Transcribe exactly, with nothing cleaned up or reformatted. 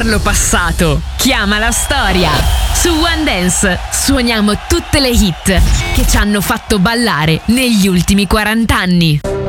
ricordarlo passato. Chiama la storia. Su One Dance suoniamo tutte le hit che ci hanno fatto ballare negli ultimi quaranta anni.